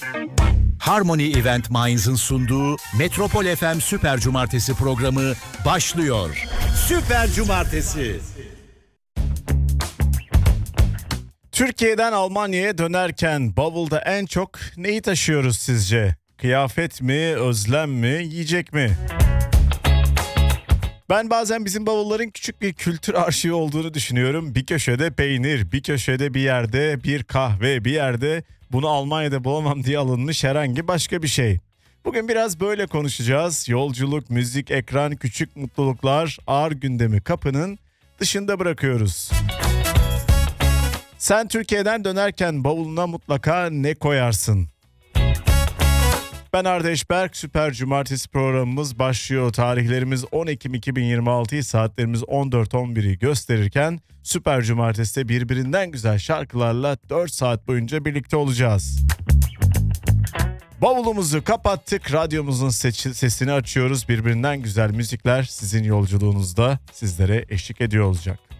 Harmony Event Minds'ın sunduğu Metropol FM Süper Cumartesi programı başlıyor. Süper Cumartesi. Türkiye'den Almanya'ya dönerken bavulda en çok neyi taşıyoruz sizce? Kıyafet mi, özlem mi, yiyecek mi? Ben bazen bizim bavulların küçük bir kültür arşivi olduğunu düşünüyorum. Bir köşede peynir, bir köşede bir yerde bir kahve, bir yerde bunu Almanya'da bulamam diye alınmış herhangi başka bir şey. Bugün biraz böyle konuşacağız. Yolculuk, müzik, ekran, küçük mutluluklar, ağır gündemi kapının dışında bırakıyoruz. Sen Türkiye'den dönerken bavuluna mutlaka ne koyarsın? Ben Arda Eşberk, Süper Cumartesi programımız başlıyor. Tarihlerimiz 10 Ekim 2026, saatlerimiz 14.11'i gösterirken Süper Cumartesi'de birbirinden güzel şarkılarla 4 saat boyunca birlikte olacağız. Bavulumuzu kapattık, radyomuzun sesini açıyoruz. Birbirinden güzel müzikler sizin yolculuğunuzda sizlere eşlik ediyor olacak.